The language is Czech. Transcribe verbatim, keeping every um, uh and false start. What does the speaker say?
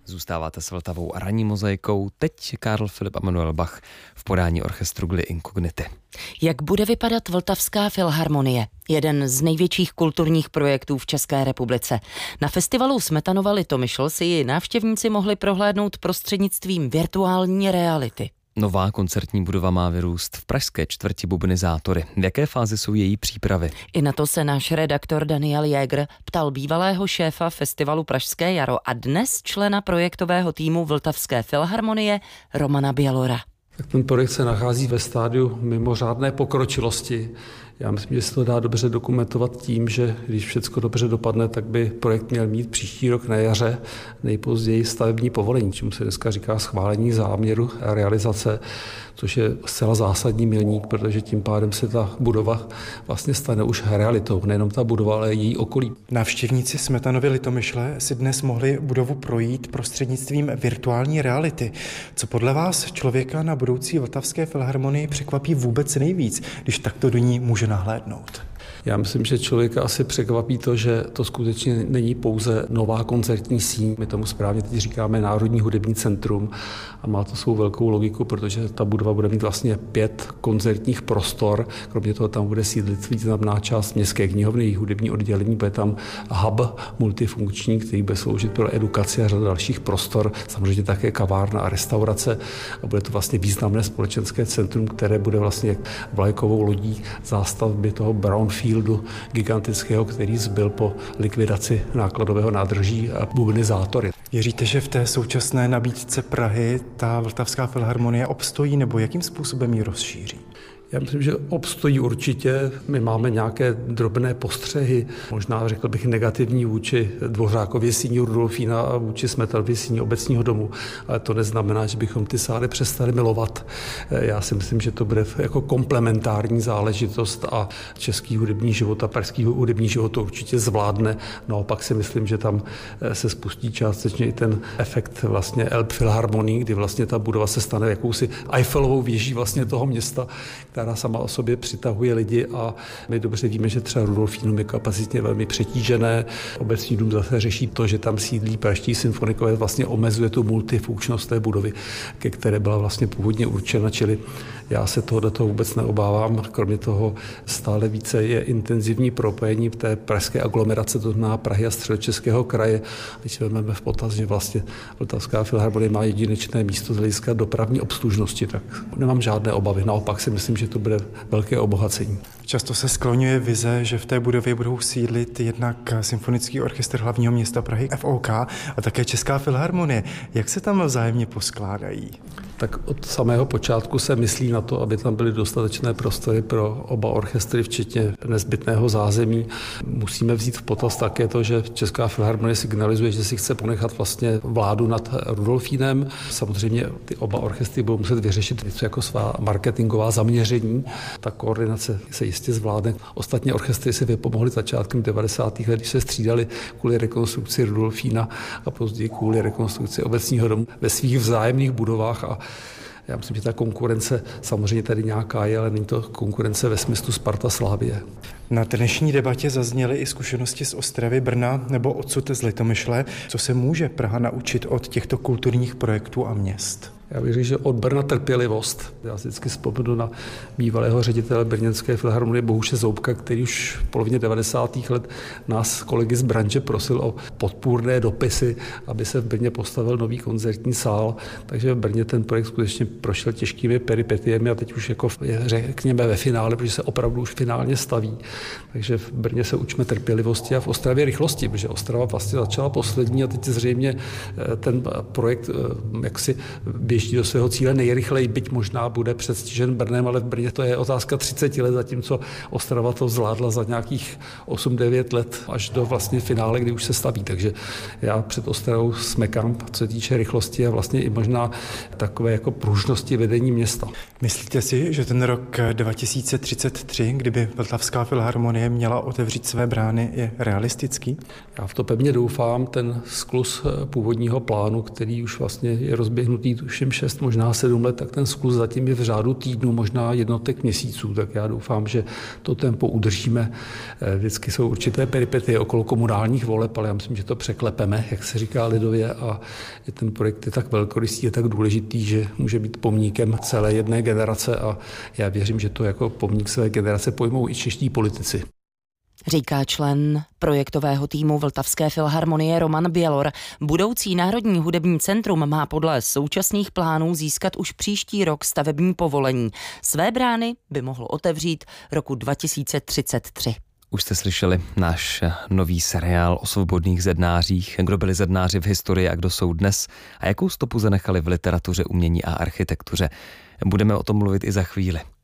Zůstáváte s Vltavou a ranní mozaikou, teď Karl Philipp Emanuel Bach v podání orchestru Gli Incogniti. Jak bude vypadat Vltavská filharmonie? Jeden z největších kulturních projektů v České republice. Na festivalu Smetanova Litomyšl si ji návštěvníci mohli prohlédnout prostřednictvím virtuální reality. Nová koncertní budova má vyrůst v pražské čtvrti Bubnizátory. V jaké fázi jsou její přípravy? I na to se náš redaktor Daniel Jäger ptal bývalého šéfa festivalu Pražské jaro a dnes člena projektového týmu Vltavské filharmonie Romana Bělora. Tak ten projekt se nachází ve stádiu mimořádné pokročilosti. Já myslím, že se to dá dobře dokumentovat tím, že když všechno dobře dopadne, tak by projekt měl mít příští rok na jaře nejpozději stavební povolení, čemu se dneska říká schválení záměru a realizace, což je zcela zásadní milník, protože tím pádem se ta budova vlastně stane už realitou. Nejenom ta budova, ale její okolí. Návštěvníci Smetanovy Litomyšle si dnes mohli budovu projít prostřednictvím virtuální reality. Co podle vás člověka na budoucí Vltavské filharmonii překvapí vůbec nejvíc, když takto do ní může nahlédnout? Já myslím, že člověka asi překvapí to, že to skutečně není pouze nová koncertní síň. My tomu správně teď říkáme Národní hudební centrum a má to svou velkou logiku, protože ta budova bude mít vlastně pět koncertních prostor. Kromě toho tam bude sídlit významná část městské knihovny, její hudební oddělení, bude tam hub multifunkční, který bude sloužit pro edukaci a řadu dalších prostor, samozřejmě také kavárna a restaurace. A bude to vlastně významné společenské centrum, které bude vlastně vlajkovou lodí zástavby toho brownfieldu gigantického, který zbyl po likvidaci nákladového nádraží a Bubnizátory. Věříte, že v té současné nabídce Prahy ta Vltavská filharmonie obstojí, nebo jakým způsobem ji rozšíří? Já myslím, že obstojí určitě. My máme nějaké drobné postřehy, možná řekl bych negativní vůči Dvořákově síni Rudolfína a vůči Smetanově síni Obecního domu, ale to neznamená, že bychom ty sály přestali milovat. Já si myslím, že to bude jako komplementární záležitost a český hudební život a pražský hudební život to určitě zvládne. Naopak si myslím, že tam se spustí částečně i ten efekt vlastně Elbphilharmonie, kdy vlastně ta budova se stane jakousi Eiffelovou věží vlastně toho města, která sama o sobě přitahuje lidi a my dobře víme, že třeba Rudolfínum je kapacitně velmi přetížené. Obecní dům zase řeší to, že tam sídlí pražští symfonikové, vlastně omezuje tu multifunkčnost té budovy, ke které byla vlastně původně určena, čili já se tohoto toho vůbec neobávám. Kromě toho stále více je intenzivní propojení v té pražské aglomerace, to znamená Prahy a Středočeského kraje. Když vezmeme v potaz, že vlastně Vltavská filharmonie má jedinečné místo z hlediska dopravní obslužnosti, tak nemám žádné obavy. Naopak si myslím, že to bude velké obohacení. Často se skloňuje vize, že v té budově budou sídlit jednak Symfonický orchestr hlavního města Prahy F O K a také Česká filharmonie. Jak se tam vzájemně poskládají? Tak od samého počátku se myslí na to, aby tam byly dostatečné prostory pro oba orchestry, včetně nezbytného zázemí. Musíme vzít v potaz také to, že Česká filharmonie signalizuje, že si chce ponechat vlastně vládu nad Rudolfínem. Samozřejmě ty oba orchestry budou muset vyřešit něco jako svá marketingová zaměření. Ta koordinace se jistě zvládne. Ostatní orchestry si vypomohly začátkem devadesátých let, když se střídali kvůli rekonstrukci Rudolfína a později kvůli rekonstrukci Obecního domu ve svých vzájemných budovách a já myslím, že ta konkurence samozřejmě tady nějaká je, ale není to konkurence ve smyslu Sparta Slavie. Na dnešní debatě zazněly i zkušenosti z Ostravy, Brna nebo odsud z Litomyšle. Co se může Praha naučit od těchto kulturních projektů a měst? Já bych řekl, že od Brna trpělivost. Já si vždycky vzpomenu na bývalého ředitele brněnské filharmonie Bohuše Zoubka, který už v polovině devadesátých let nás kolegy z branže prosil o podpůrné dopisy, aby se v Brně postavil nový koncertní sál. Takže v Brně ten projekt skutečně prošel těžkými peripetiemi a teď už jako řekněme ve finále, protože se opravdu už finálně staví. Takže v Brně se učíme trpělivosti a v Ostravě rychlosti, protože Ostrava vlastně začala poslední a teď zřejmě ten projekt jaksi běží do svého cíle nejrychleji, byť možná bude předstižen Brnem, ale v Brně to je otázka třicet let, zatímco Ostrava to zvládla za nějakých osm devět let až do vlastně finále, kdy už se staví. Takže já před Ostravou smekám, co se týče rychlosti a vlastně i možná takové jako pružnosti vedení města. Myslíte si, že ten rok dva tisíce třicet tři, kdyby Vltavská filharmonie měla otevřít své brány, je realistický? Já v to pevně doufám. Ten skluz původního plánu, který už vlastně je rozběhnutý tuším tuším šest, možná sedm let, tak ten skluz zatím je v řádu týdnu, možná jednotek měsíců, tak já doufám, že to tempo udržíme. Vždycky jsou určité peripetie okolo komunálních voleb, ale já myslím, že to překlepeme, jak se říká lidově, a ten projekt je tak velkorysý, je tak důležitý, že může být pomníkem celé jedné generace a já věřím, že to jako pomník své generace pojmou i čeští politici. Říká člen projektového týmu Vltavské filharmonie Roman Bělor. Budoucí Národní hudební centrum má podle současných plánů získat už příští rok stavební povolení. Své brány by mohlo otevřít roku dva tisíce třicet tři. Už jste slyšeli náš nový seriál o svobodných zednářích, kdo byli zednáři v historii a kdo jsou dnes a jakou stopu zanechali v literatuře, umění a architektuře. Budeme o tom mluvit i za chvíli.